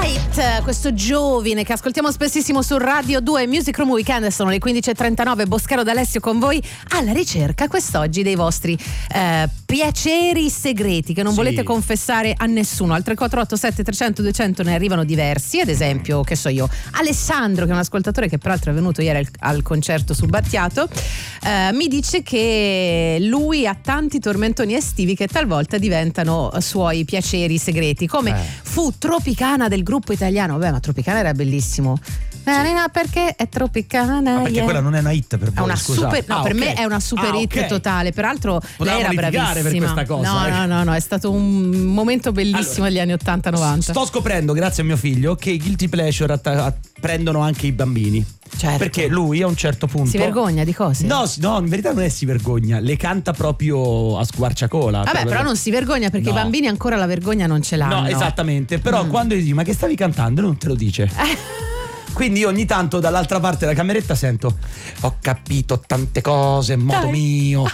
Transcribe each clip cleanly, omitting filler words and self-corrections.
Night, questo giovine che ascoltiamo spessissimo su Radio 2 Music Room Weekend. Sono le 15.39, Boscaro D'Alessio con voi alla ricerca quest'oggi dei vostri piaceri segreti che non volete confessare a nessuno. Al 3487 300 200 ne arrivano diversi, ad esempio, che so io, Alessandro, che è un ascoltatore che peraltro è venuto ieri al concerto su Battiato, mi dice che lui ha tanti tormentoni estivi che talvolta diventano suoi piaceri segreti, come fu Tropicana del gruppo italiano. Beh, ma Tropicana era bellissimo. Perché è Tropicana? Ma perché quella non è una hit per voi? È una super, no, per me è una super hit totale. Peraltro lei era bravissima per questa cosa. No, è stato un momento bellissimo degli anni 80-90. Sto scoprendo, grazie a mio figlio, che i guilty pleasure prendono anche i bambini. Certo. Perché lui a un certo punto si vergogna di cose? No, in verità non è si vergogna, le canta proprio a squarciagola. Vabbè, però non si vergogna perché i bambini ancora la vergogna non ce l'hanno. No, esattamente. Però quando gli dici ma che stavi cantando, non te lo dice. Quindi io ogni tanto dall'altra parte della cameretta sento: ho capito tante cose a modo mio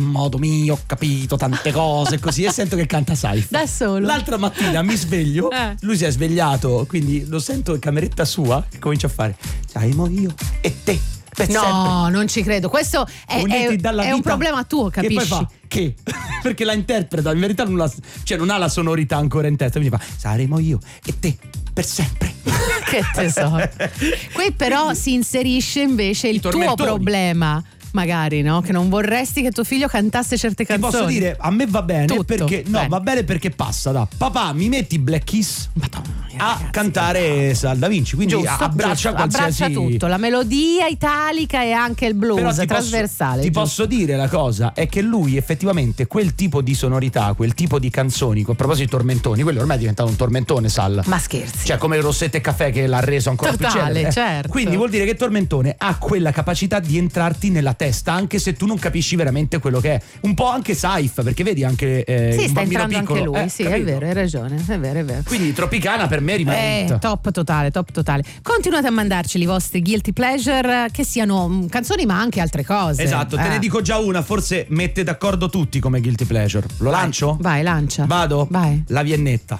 ho capito tante cose, così, e sento che canta Saif da solo. L'altra mattina mi sveglio, lui si è svegliato, quindi lo sento in cameretta sua che comincia a fare Saremo io e te per no, sempre. Non ci credo. Questo è un problema tuo, capisci? E poi fa che? Perché la interpreta, in verità non ha la sonorità ancora in testa, quindi fa saremo io e te per sempre. Che tesoro. Qui però si inserisce invece il tuo problema, magari, no? Che non vorresti che tuo figlio cantasse certe canzoni. Ti posso dire, a me va bene. Tutto. Perché no, va bene perché passa da papà mi metti Black Kiss a cantare Sal Da Vinci, quindi abbraccia qualsiasi, abbraccia tutto, la melodia italica e anche il blues trasversale. Ti posso dire la cosa è che lui effettivamente quel tipo di sonorità, quel tipo di canzoni, a proposito di tormentoni, quello ormai è diventato un tormentone, Sal. Ma scherzi. Cioè come Rossette e Caffè che l'ha reso ancora più celebre. Certo. Quindi vuol dire che Tormentone ha quella capacità di entrarti nella testa anche se tu non capisci veramente quello che è. Un po' anche Saif, perché vedi anche sì, un sta bambino entrando piccolo. anche lui, sì, capito? è vero, hai ragione, è vero. Quindi Tropicana per me rimane top totale. Continuate a mandarci i vostri guilty pleasure, che siano canzoni ma anche altre cose. Esatto, te ne dico già una, forse mette d'accordo tutti come guilty pleasure. Lo lancio? Vai, lancia. Vado? Vai. La Viennetta.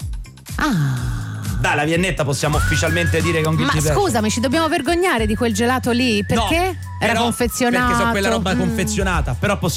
Dai, la Viennetta possiamo ufficialmente dire che è un guilty pleasure. Ma scusami, ci dobbiamo vergognare di quel gelato lì? Perché? No, era confezionato? Perché so quella roba confezionata, però